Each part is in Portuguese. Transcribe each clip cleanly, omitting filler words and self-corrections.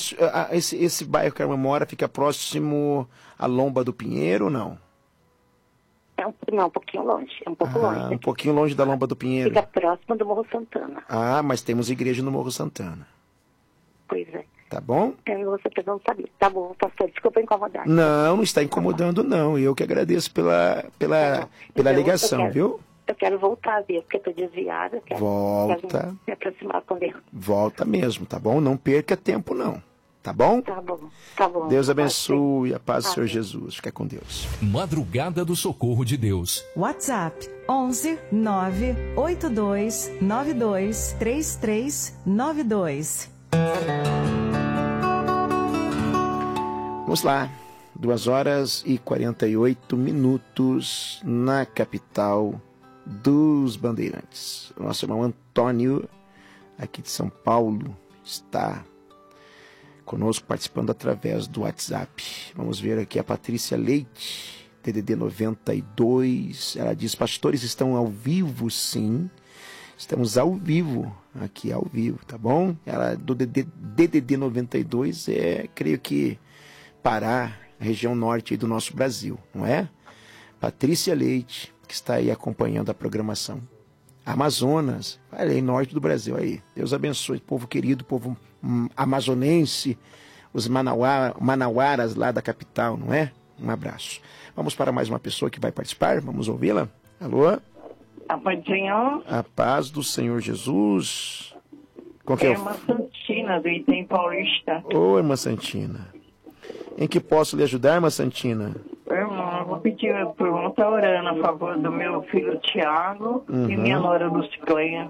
próximo, esse bairro que a irmã mora fica próximo à Lomba do Pinheiro ou não? Não, um pouquinho longe, um pouco longe. Um pouquinho longe da Lomba do Pinheiro. Fica próximo do Morro Santana. Mas temos igreja no Morro Santana. Pois é. Tá bom? Você não sabia. Tá bom, pastor, desculpa incomodar. Não está incomodando, não. Eu que agradeço pela ligação, viu? Eu quero voltar a ver, porque eu estou desviada. Volta. Me aproximar com Deus. Volta mesmo, tá bom? Não perca tempo, não. Tá bom? Tá bom, tá bom. Deus abençoe, a paz do Senhor Jesus. Fica com Deus. Madrugada do Socorro de Deus. WhatsApp 11 982 92 3392. Vamos lá. 2h48 na capital dos Bandeirantes. O nosso irmão Antônio, aqui de São Paulo, está conosco participando através do WhatsApp. Vamos ver aqui a Patrícia Leite, DDD 92. Ela diz: pastores estão ao vivo, sim. Estamos ao vivo, aqui ao vivo, tá bom? Ela do DDD 92 creio que Pará, região norte aí do nosso Brasil, não é? Patrícia Leite, que está aí acompanhando a programação. Amazonas, olha aí, norte do Brasil aí. Deus abençoe, povo querido, povo amazonense, os manauaras lá da capital, não é? Um abraço. Vamos para mais uma pessoa que vai participar, vamos ouvi-la? Alô? A paz do Senhor. A paz do Senhor Jesus. Com quem Irmã Santina, do Item Paulista. Ô, irmã Santina. Em que posso lhe ajudar, irmã Santina? Irmão, eu vou pedir por um tá orando a favor do meu filho Tiago e minha nora Lucicleia.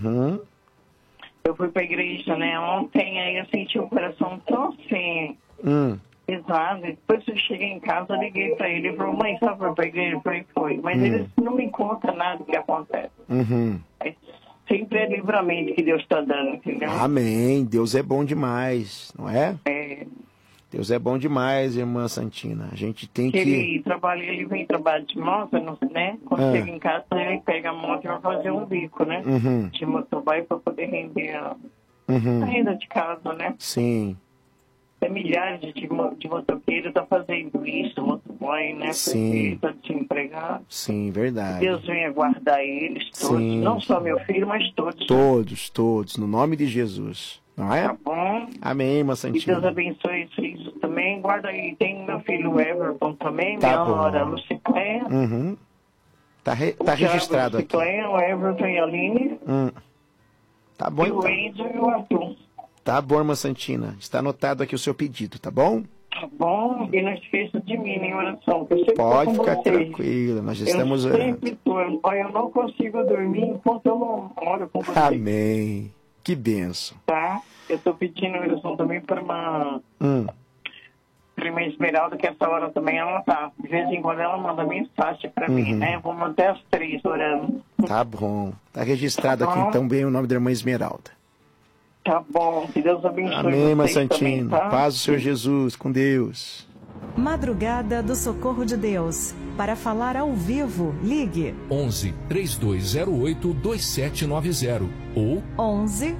Eu fui pra igreja, né, ontem, aí eu senti o coração tão assim, pesado. Depois eu cheguei em casa, liguei pra ele e falou: mãe, sabe por pra igreja? Eu falei: foi. Mas eles não me contam nada do que acontece. Sempre é livramento que Deus está dando, entendeu? Amém. Deus é bom demais, não é? É. Deus é bom demais, irmã Santina. A gente tem que... Ele vem trabalhar de moto, né? Quando chega em casa, ele pega a moto e vai fazer um bico, né? De motoboy para poder render a renda de casa, né? Sim. Tem milhares de motoqueiros tá fazendo isso, motoboy, né? Sim. Está desempregado. Sim, verdade. Deus venha guardar eles todos. Sim. Não só meu filho, mas todos. Todos, no nome de Jesus. Não é? Tá bom. Amém, irmã Santina. Que Deus abençoe isso também. Guarda aí, tem meu filho Everton também, tá minha bom. nora Lucicleia. Tá registrado aqui. Lucicleia, o Everton e a Aline. Tá bom, e então. o Enzo e o Arthur. Tá bom, irmã Santina. Está anotado aqui o seu pedido, tá bom? Tá bom. E não esqueça de mim em oração. Eu sempre Pode tô com ficar vocês. tranquila, nós estamos orando. Eu sempre tô. Olha, eu não consigo dormir enquanto eu não oro com vocês. Amém. Que bênção. Tá? Eu tô pedindo oração também para uma prima Esmeralda, que essa hora também ela tá. De vez em quando ela manda mensagem para mim, né? Vamos até as 3 orando. Tá bom. Tá registrado aqui então bem o nome da irmã Esmeralda. Tá bom. Que Deus abençoe. Amém, irmã vocês Santina. também, tá? Paz do Senhor Jesus. Com Deus. Madrugada do Socorro de Deus. Para falar ao vivo, ligue 11 3208 2790 ou 11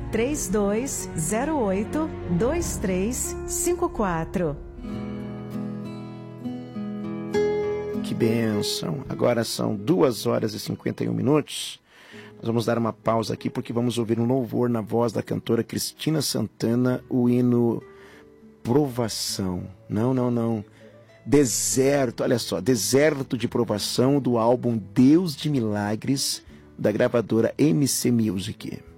3208 2354. Que bênção. Agora são 2h51. Nós vamos dar uma pausa aqui porque vamos ouvir um louvor na voz da cantora Cristina Santana, o hino Provação. Não. Deserto, olha só, Deserto de Provação, do álbum Deus de Milagres, da gravadora MC Music.